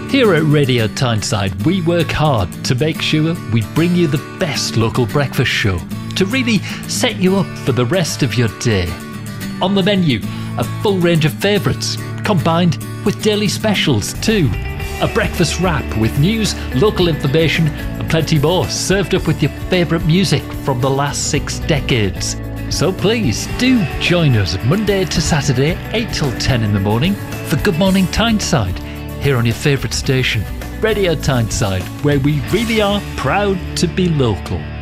Here at Radio Tyneside, we work hard to make sure we bring you the best local breakfast show to really set you up for the rest of your day. On the menu, a full range of favourites, combined with daily specials too. A breakfast wrap with news, local information and plenty more, served up with your favourite music from the last 6 decades. So please do join us Monday to Saturday, 8 till 10 in the morning for Good Morning Tyneside, here on your favourite station, Radio Tyneside, where we really are proud to be local.